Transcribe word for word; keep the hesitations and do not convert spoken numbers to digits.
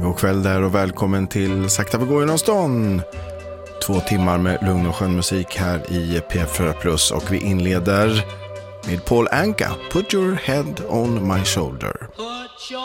god kväll där och välkommen till Sakta vi går genom stan. Två timmar med lugn och skön musik här i P fyra Plus och vi inleder med Paul Anka, Put Your Head on My Shoulder.